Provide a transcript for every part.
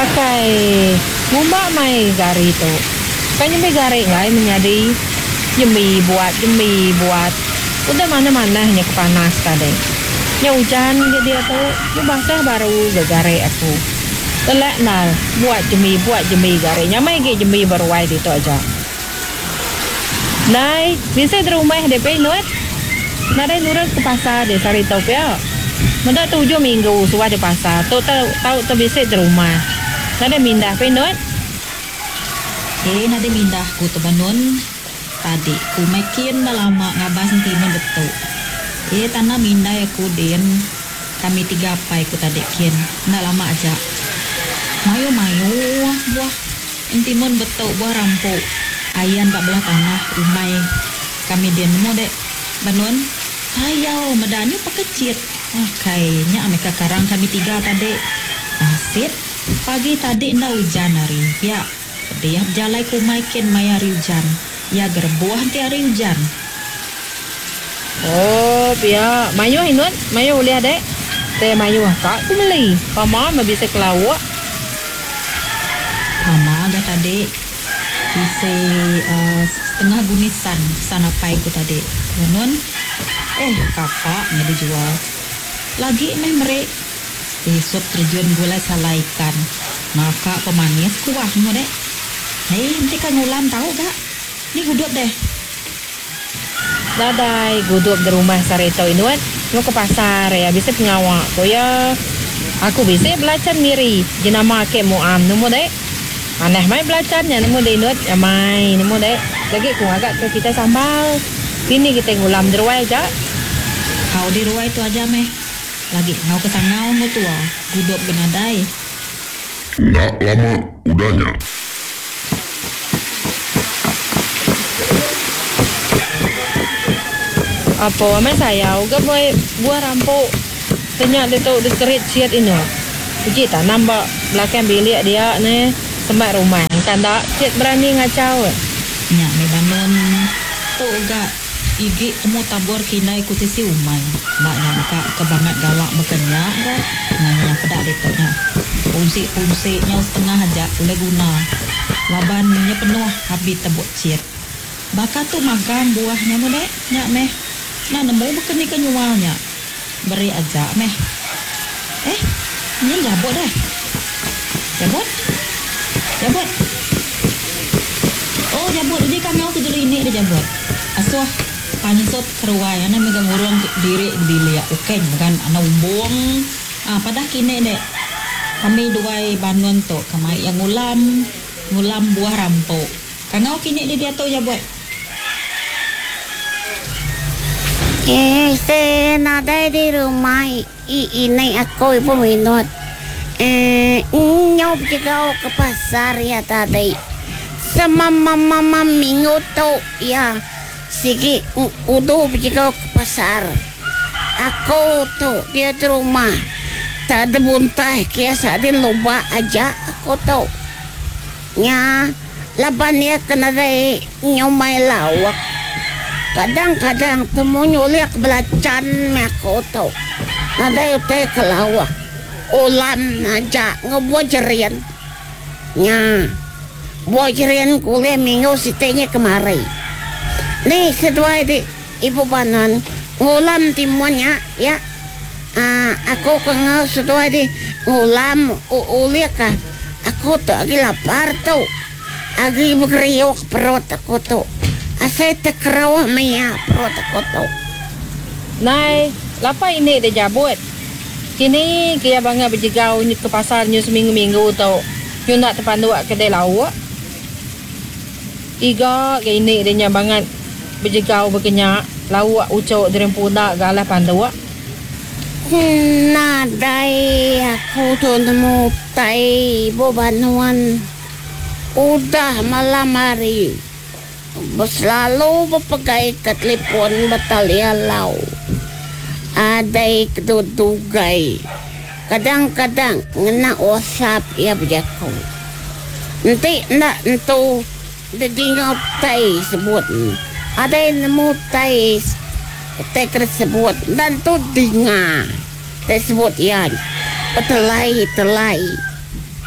pakai bumba mai gari tu. Kan jemi gari ngai menyadi jemi buat. Udah mana-mana hanya kepanas tadi. Nya hujan dia tu, dia basah baru gare aku. Telak nal buat jemi gari. Nya mai ge jemi baru wai itu aja. Nai, bisa di rumah DP nuat. Nadai nurut ke pasar deh cari tahu ya. Menda 7 minggu suah di pasar. Tahu bisa di rumah. Nadai mindah pe nuat. Nadai mindah ku tu banun. Tadi ku makin lama ngabas timun betul. Tanah mindah aku den. Kami 3 pai ku tadi kian. Nak lama aja. Mayu buah. Timun betul buah rampok. Ayan 14 tanah umai kami den mo dek banun ayaw madani pakecit kayaknya ame kakarang kami 3 tadi asit pagi tadi na hujan hari ya dia jalai kumaikin maya hujan ya gerbuah ti hari hujan. Oh pia mayu hinut mayu boleh dek teh mayu kak tu beli pama bisa kelawak pama agak tadi bisa setengah gunisan sana pai ku tadi nun kakaknya dijual lagi merek besok terjun gula salaikan maka pemanis kuah mo dek nanti kan ngulam tahu gak ini gudup deh dadai gudup di rumah sarito inuan mau ke pasar ya bisa pengawak ko ya aku bisa belajar miri jenama ke muam numo dek aneh mai belajarnya nemu deh nut ya mai nemu deh lagi ku agak ke kita sambal ini kita ngulam di ruai aja kau di ruai itu aja meh lagi ngau kesangau mau tua gudok benadai nggak lama udahnya apa mai saya uga boy buah rampok tanya dia tu dikerit siat ini uji tak nambah belakang bilik dia nih semak rumah kan tak cik berani ngacau nya me banun tu gak igi temu tabur kinai ku si umai mak nyangka kebangat galak bekenya kan nya pedak ditoknya fungsi nya setengah aja boleh guna labannya penuh habis tebuk cit baka tu makan buahnya mu dek nya meh nah nemu bekeni kenyualnya beri aja meh ini jabot deh jabot oh jabot jadi kami aku jadi ini ada jabot asuh pansot keruai ana megang urang diri dilihat oke bukan ana umbong pada kini dek kami duai banun tu kamai yang ngulam buah rampok kangau kini dia tu jabot nada di rumah ini aku ibu minut nyop juga ke pasar ya tadi sama mama minggu tu ya sigi udah juga ke pasar aku tu dia di rumah tak ada buntah kia sadin lupa aja aku tu nya laban ya kena deh nyomai lawak kadang-kadang temu nyulik belacan aku tu nada teh kelawak ulam aja ngebuat jerian nya buat jerian kuliah minggu sitenya kemari nih kedua di ibu banan ngulam timunnya ya aku kenal sedua di ngulam uliah kan aku tuh lagi lapar tuh lagi berkeriuk perut aku tuh asal terkerawah maya perut aku tuh nai lapa ini dia jabut kini kaya bangga berjegau ke pasarnya seminggu-minggu tau you nak terpandu kedai lawak iga kaya ini dia banget berjegau berkenyak lawak ucok dari pudak galah pandu nadai aku tuh nemu tai bobanuan udah malam hari selalu berpegai ke telepon batalia lau adai kedudugay kadang-kadang ngena usap ya berjaku nanti nak itu didingaw tay sebut adai nemu tay tersebut dan tu dinga tersebut yan telai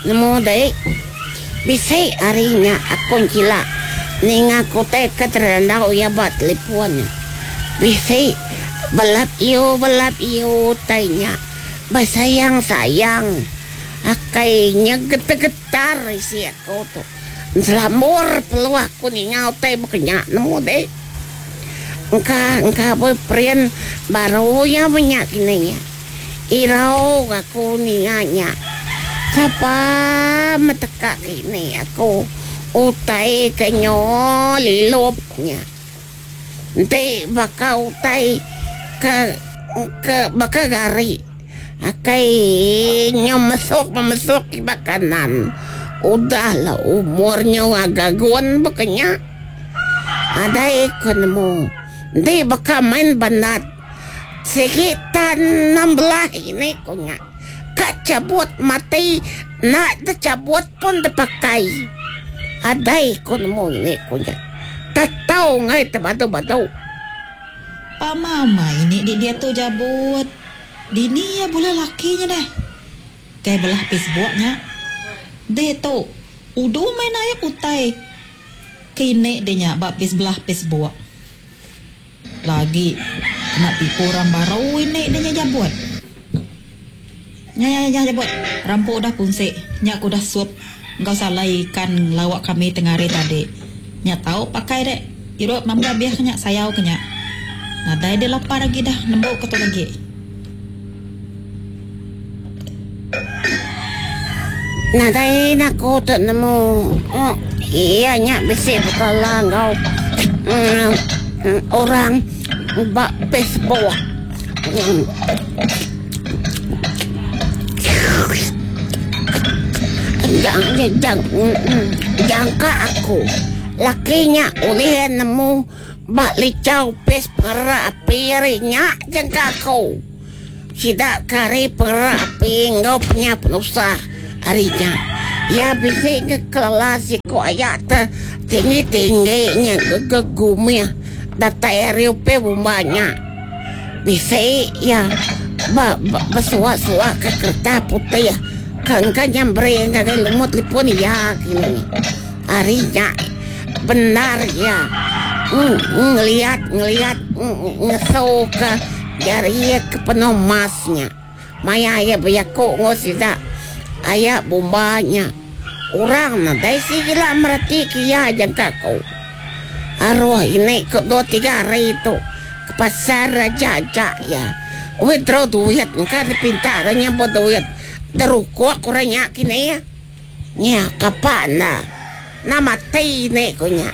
namo day bisay arinya akong kila ninga ko tay katranda ya bat lipuan bisay balap iyo taynya basayang sayang akay nya getar si ako to selamor peluah ko ninga tay makanya namo day engka boyfriend baru ya banyak kinanya iraw ako ninganya sapa mateka ini aku utay kanyo lilopnya ente baka utay ke baka gari akay nyo masuk ibakanan udah lah umurnya agaguan bakanya ada ikon mo ente baka main banat sekitar 16 ini kunya kacabut mati nak tercabut pun terpakai ada ikon mo ini kunya tak tahu ngai terbatu-batu Pa mama ini dia tu jabut dini ya bola lakinya dah kayak belah Facebook-nya dia tu udah main aja putai kini dia nya bak belah Facebook lagi kena tipu orang baru ini dia jabut nya jabut rampok dah punsik nya aku dah suap engkau salah ikan lawak kami tengah hari tadi nya tahu pakai dek iruk mamba biar kenya sayau kenya nadai dia lapar lagi dah nembok ketu lagi nadai nak ko tak nemu iya nya besi bekalang kau orang bak Facebook jangka aku lakinya oleh nemu bak licau pes pera apinya jangka aku tidak kari pera api ngau punya penusah harinya ya bisa ke kelas ko ayat tinggi-tingginya gegumnya data RUP bumbanya bisa ya bersuah-suah ke kertas putih kan nyambre nggak lemot lipun ya gini harinya benar ya ngelihat ngesau ke jari ke penuh masnya maya ya bayako ngosida ayah bombanya orang nadai si gila merati kia jangka kau arwah ini ke 2-3 hari itu ke pasar jajak ya withdraw duit kan pintarnya buat duit terukuk kurangnya kini ya kapan lah nama teh ini kunya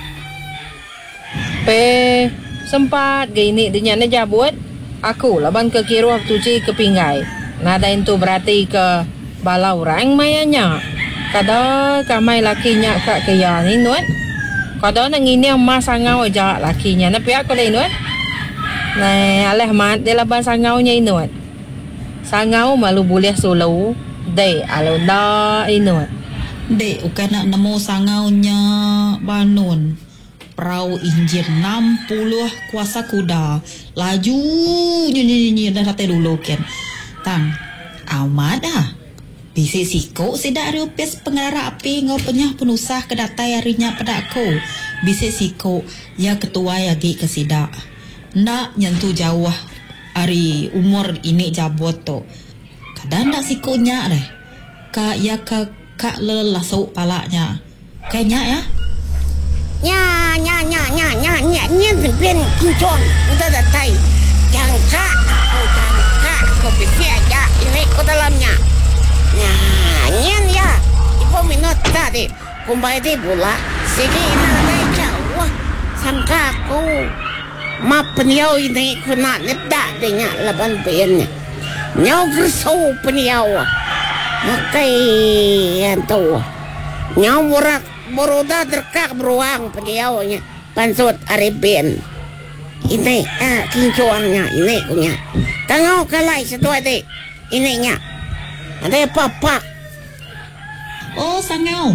pe sempat gini dia na jabut aku laban ke kiro tuci ke pinggai nada itu berarti ke balau orang mayanya kada kamai lakinya kak kaya ni nuat kada nangini ang masangau aja lakinya na pihak ko dai nuat na aleh mat de laban sangau nya inuat sangau malu boleh solo dai alo da inuat dek ukana nemu sangaunya banun perahu injin 60 kuasa kuda laju nyi dah kata dulu kan tang amat dah bisi siko sedak rupes pengarah api ngau penyah penusah kedatai harinya pada aku bisi siko ya ketua ya gi kesida nak nyentuh jauh hari umur ini jabot to kadang nak sikonya deh kak ya kak lelasuk palanya kayaknya ya nya ben kincon udah datai jangka aku bisa aja ini ke dalamnya nyan ya ibu minat tadi kumbay di bola sige nanay jauh sangka aku mapeniaw ini kuna nipda dinya laban bennya nyaw gerso peniaw makay yanto nyaw burak boroda derkak beruang peniawnya pansut ariben ini kincuannya ini punya kangau kalai setua deh ininya ada papa oh sangau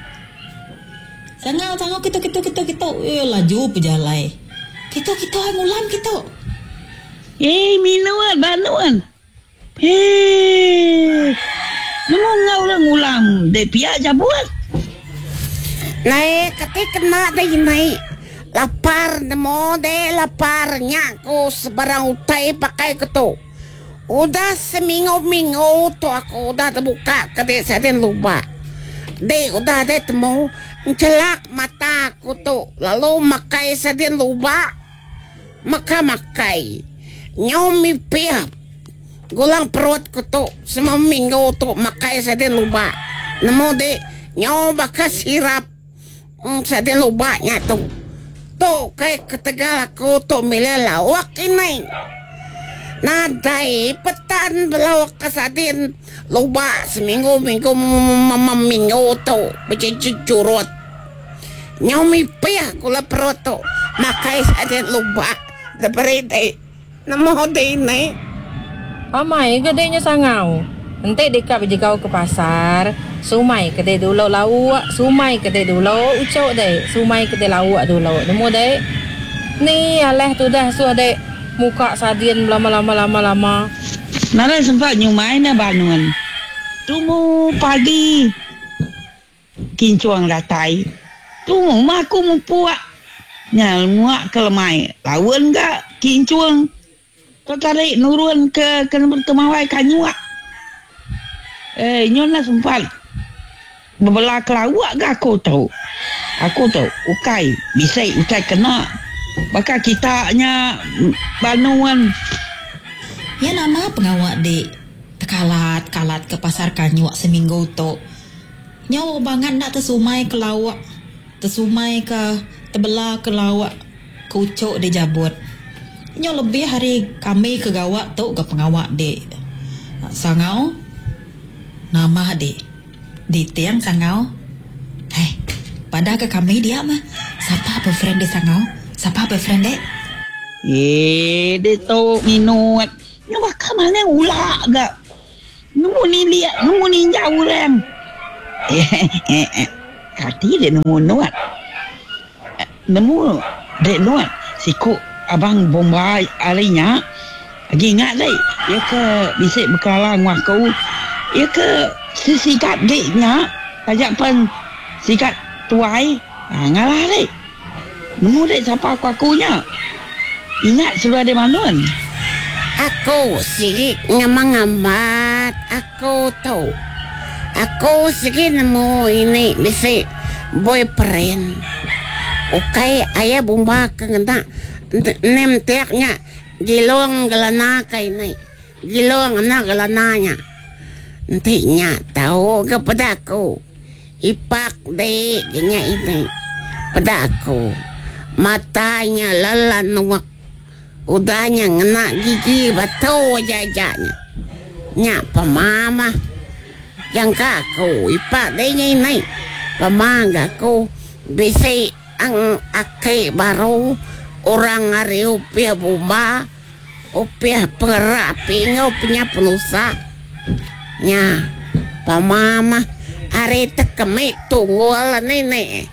kita laju pejalai kita mulam kita minuan banuan Nemu ngau lang ulang de pia jabut. Nai ketika kena deh nai lapar nemo deh laparnya aku sebarang utai pakai ketu. Udah seminggu tuh aku udah terbuka kedai sadin lupa. Deh udah deh temu celak mata aku tuh lalu makai sadin lupa makai nyomi piap gulang perut kutu semua minggu tuh makai sadin lupa nemu deh nyoba ke sirap sadin lubanya tuh kayak ketegal aku tuh milih lawak ini nadai petan belawak ke sadin lupa seminggu minggu tuh berjujurut nyomi piah gula perut tuh makai sadin lupa dapet deh nemu deh ini Amai gedenya sangau. Nanti dekat pergi kau ke pasar, sumai kedai dulu lawak, sumai kedai dulu ucok deh, sumai kedai lawak dulu. Nemu deh. Ni alah tu dah suah deh muka sadin lama. Nara sempat nyumai na banuan. Tumu pagi kincuang ratai. Tumu maku mupuak. Nyal muak kelemai. Lawan gak kincuang. Kau tarik nurun ke kemawai kanyuak. Nyonya sempat bebelah kelawak gak aku tahu. Ukai kena. Maka kitanya banuan. Ya nama pengawak dek kalat ke pasar kanyuak seminggu tu. Nyawa banget nak tersumai ke lawak. Tersumai ke tebelah ke lawak. Kucuk dia jabut. Nyawa lebih hari kami ke gawak tu ke pengawak dek. Sangau nama dek. Di tiang sangau. Hei, pada ke kami dia mah. Siapa boyfriend dia sangau? Siapa boyfriend dek? Dia tahu minut. Nyawa kamane ulak gak. Nemu ni lihat, nemu ni jauh rem. Kati dia nemu nuat. Nemu dek nuat. Siku abang Bombay arinya. Lagi ingat dek. Ya ke bisik berkelalang waku. Ya ke sikat deknya. Tajak pen sikat tuai. Ngalah dek. Nemu dek siapa akunya. Ingat sudah ada manuan. Aku sikit ngamang-ngamat. Aku tahu. Aku sikit nemu ini bisik boyfriend. Okay, ayah bomba kena nem teknya gilong galana kay nai. Gilong anak galananya. Nantinya tahu kepada aku. Ipak deh ganya ini. Pada aku. Matanya lalan nuak. Udahnya ngena gigi batu jajanya. Nya pamama. Yang kaku ipak deh ini. Pamangga ko bisi ang ake baru orang hari upiah bomba. Upiah pengerapi punya penusa. Nya pamama hari tekemik tunggul nenek.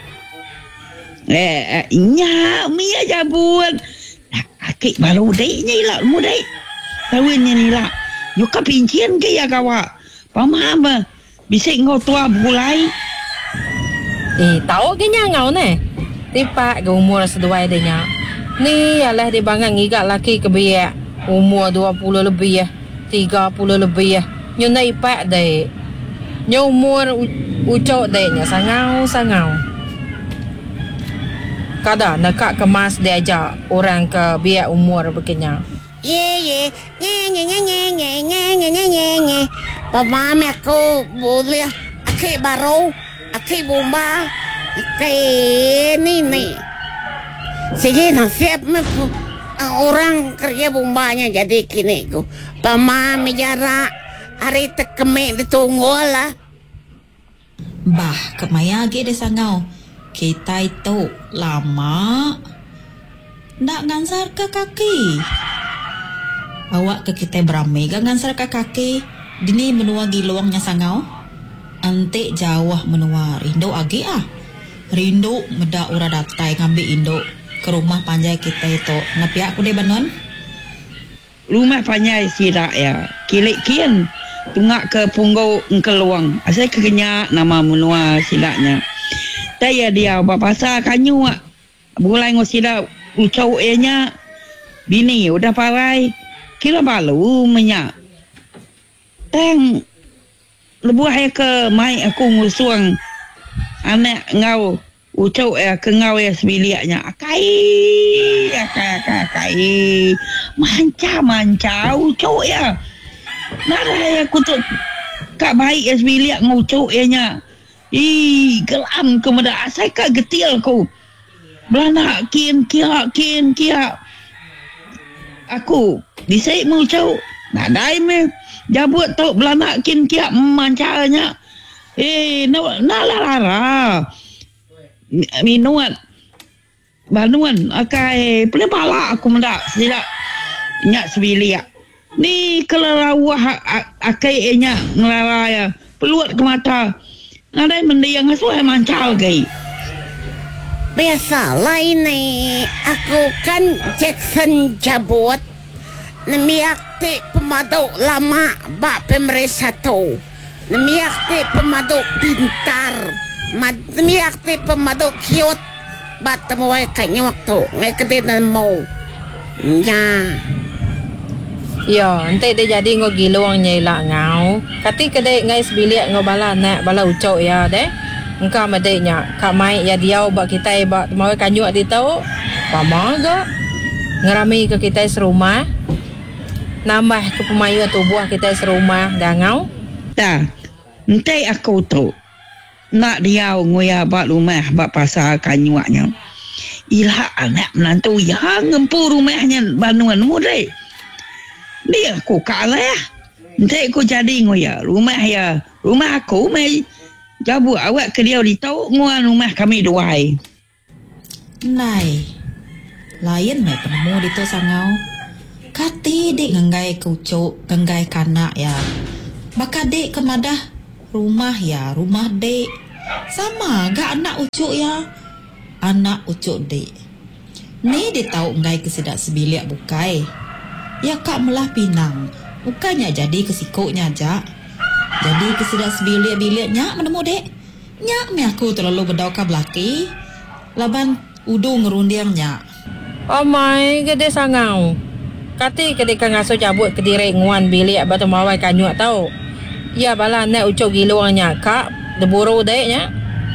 Nya Mia jabut. Akik baru dek ni lah mu dek. Kawinnya ni lah. Yo kapincian ke ya kawa. Pamama bisik ngau tua bulai. Tahu ke ngau ne? Tipak ke umur seduai dia. Ni alah dia bangang igak laki kebiak. Umur 20 lebih 30 lebih Nyo na ipak dek. Nyo umur ucok deknya sangau. Kada nak kemas dia aja orang ke biak umur begini. Ye. Pamama aku boleh ake baru, ake bomba, ake ni. Sige nasib orang kerja bombanya jadi kini ku. Pamama jarak hari tekemik ditunggu lah. Bah, kemayagi deh sangau. Kita itu lama ndak ngansar ke kaki. Awak ke kita beramai gak ngansar ke kaki. Dini menua giluangnya sangau. Ante jawah menua rindu agi Rindu meda ura datai ngambil indo ke rumah panjai kita itu. Ngapi aku deh banon? Rumah panjai sirak ya. Kilik kian. tungak ke punggau keluang. Asal kenya nama menua silaknya. Saya dia pasal kanyu bulai ngosida ucau nya bini udah parai kira balu menyak. Tang lebuh ke mai aku ngusuang anak ngau ucau ke ngau sebiliaknya akai manca ucau ya nara aku tu kak baik sebiliak ngucau nya gelam kemada asai kak getil ku belana kin kia aku disai ngucau nadai me jabut tu belana kin kia mancaranya nalara minuan banuan akai pala aku mendak sila nyak sebilia ni kelarawah akai nya ngelaraya peluat ke mata ngadai mendiang asuh mancal gai Biasalah ini aku kan Jackson jabut nemiakti pemaduk lama bak pemerintah tu nemiakti pemaduk pintar nemiakti pemaduk cute bak temuai kanya waktu ngai kedenan mau Ya, nanti dia jadi ngau giluang nyai lah ngau. Kati kedai ngai sebilik ngau bala nak bala ucok ya deh. Engkau madainya, kak mai ya diau bak kita bak mau kanyuk di tau. Pama ga ngerami ke kita serumah. Nambah ke pemayu tubuh kita serumah dah ngau. dah nanti aku tu nak diau ngoya bak rumah bak pasal kanyuaknya ilah anak menantu yang ngempu rumahnya banuan mudai ni aku kalah nanti aku jadi ngoya rumah aku mai jabu awak ke dia di tau nguan rumah kami duai Nai lain mai penemu di tu sangau kati dek nganggai kucuk nganggai kanak ya baka dek kemadah rumah dek sama gak anak ucuk ya anak ucuk dek ni dia tahu nganggai kesedak sebilik bukai ya kak melah pinang bukannya jadi kesikoknya aja jadi kesedak sebilik-bilik nyak menemu dek nyak me aku terlalu berdau ka belaki laban udu ngerundiang nyak Oh my, gede sangau. Kati ketika ngasuh cabut ke diri nguan bilik batu mawai kanyuk tau. Ya bala nak ucok giluangnya kak deburu dek nya.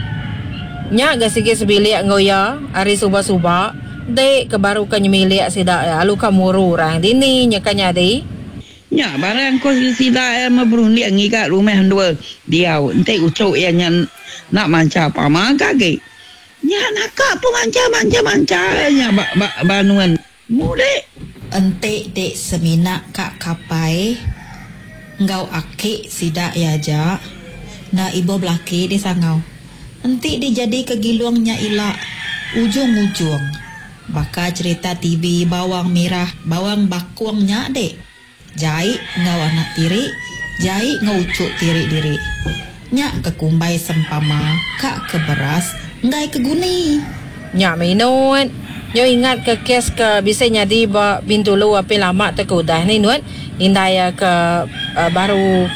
Nya gasigi sebilik ngoya hari suba-suba dek kebarukan nyemilik sida alu kamuru orang dini nyakanya di. nya barang ko sida mabrundi ngi kat rumah dua dia ente ucok ya nya nak manca pama kage nya nak pemanca nya banuan mude ente dek semina kak kapai ngau ake sida ya ja na ibu belaki di sangau ente dijadi kegiluangnya ila ujung-ujung baka cerita TV bawang merah bawang bakuangnya dek jai ngau anak tiri jai ngau ucuk tiri diri nyak kekumbai sempama kak ke beras ngai ke guni Nya minun. Yo ingat ke kes ke bisa nyadi ba pintu lu api lama tekudah ni nuan. Indaya ke baru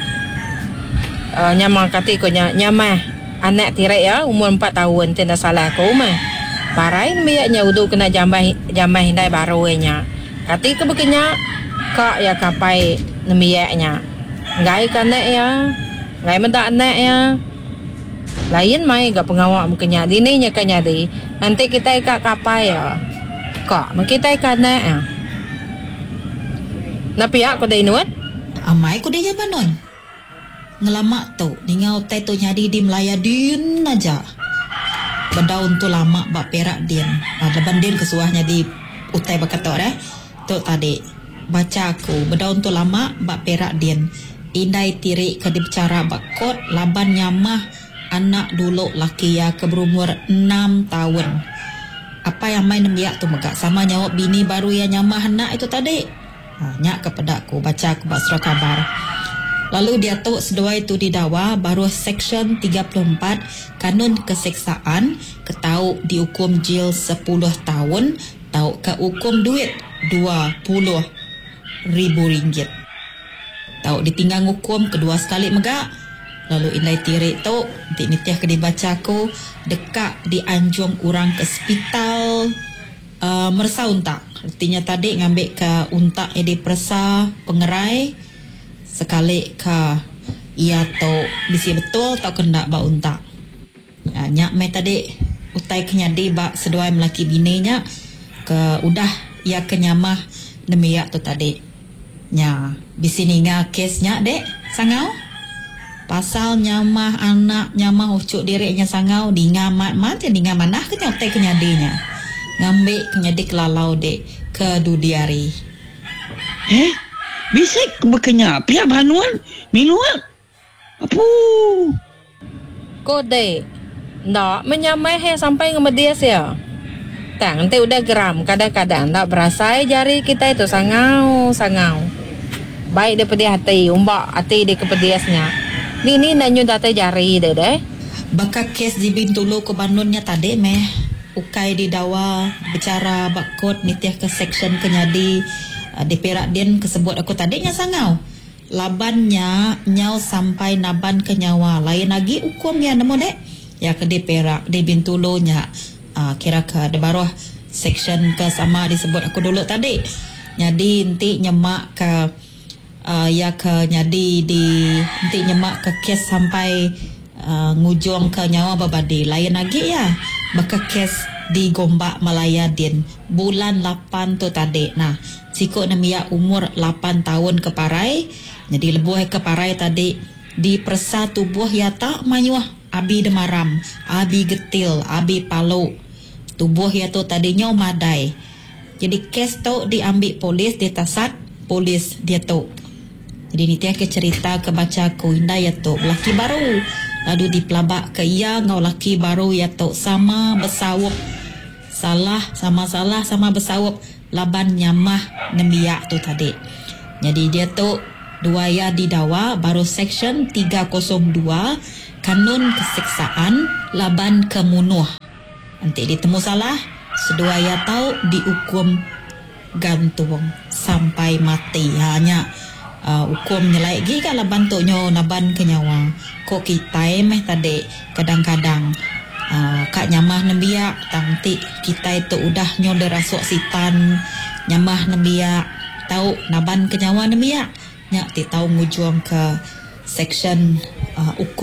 nyama kati ko nyama anak tirai ya umur 4 tahun tidak salah ko mah. Parai miaknya udu kena jamah hindai baru nya. Kati ke bekenya kak ya kapai nemiaknya. Ngai kanek ya. Ngai mendak anak ya. Lain mai gak pengawak mukanya dini nya kanya di. Nanti kita ikat kapai ya. Kak, kita ikat nak ya. Napi aku dah inuat? amai ko dia banon ngelama tu ningau teh tu nyadi di Melaya din aja badaun tu lama bak perak din leban din kesuahnya di utai bakator tu tadi baca aku badaun tu lama bak perak din indai tiri ke dibicara bakot laban nyamah anak dulu laki ya ke berumur 6 tahun apa yang main nemiak tu megak sama nyawak bini baru ya nyamah anak itu tadi nyak kepedaku baca aku basra kabar lalu dia tu seduai tu didakwa baru section 34 kanun keseksaan ketau dihukum jil 10 tahun tau ke hukum duit 20,000 ringgit Tahu ditinggal hukum kedua sekali megak. Lalu indai tirik tu nanti nitiah ke dibaca ko dekat dianjung orang ke hospital mersa untak. Artinya tadi ngambil ke untak yang dipersa pengerai sekali ke ia tu bisi betul tak kena ba untak. Nyak mai tadi utai kenyadi ba seduai melaki bininya ke udah ia kenyamah demiak tu tadi. Nya bisi ninga kesnya dek sangau pasal nyamah anak nyamah ucuk dirinya sangau di ngamat ya di ngamanah ke nyotai kenyadinya ngambil kenyadi kelalau dek ke dudiari. Bisik berkenya pihak banuan minuan apa Kode ndak menyamai he sampai ngemedias ya. Tang nanti udah geram kadang-kadang ndak berasa jari kita itu sangau baik daripada hati umbak hati dia kepediasnya ni nanyu data jari deh Baka kes di Bintulu ke Bandungnya tadi meh ukai di dawa bicara bakot nitiah ke section kenyadi di Perak Din kesebut aku tadi nya sangau labannya nyau sampai naban ke nyawa lain lagi hukum ya nemu dek ya ke di Perak di Bintulu nya kira ke di bawah section ke sama disebut aku dulu tadi jadi nanti nyemak ke ya ke nyadi di nanti nyemak ke kes sampai ngujung ke nyawa babadi lain lagi ya baka kes di Gombak Malaya Din bulan 8 tu tadi. Nah siko namia umur 8 tahun ke parai jadi lebuh ke parai tadi di persa tubuh ya tak mayuah abi demaram abi getil abi palu tubuh ya tu tadinya madai jadi kes tu diambil polis ditasat polis dia tu. Jadi ni tiap ke cerita ke baca ku indah ya tu laki baru lalu dipelabak ke ia ngau laki baru ya tu sama bersawup salah sama bersawup laban nyamah nemiak tu tadi. Jadi dia tu dua ya didawa baru section 302 kanun keseksaan laban kemunuh. Nanti ditemu salah sedua ya tahu dihukum gantung sampai mati hanya hukum nyelai lagi kan laban tu nyo naban ke nyawa kok kita meh tadi kadang-kadang kak nyamah nembiak tanti kita itu udah nyo derasuk sitan nyamah nembiak tahu naban ke nyawa nembiak nyak ti tahu ngujung ke section hukum